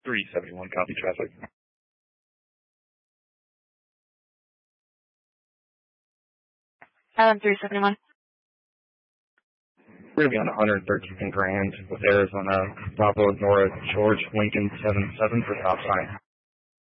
371, copy traffic. Adam 371. We're going to be on 113th and Grand with Arizona, Bravo, Nora, George, Lincoln, 77 for stop sign.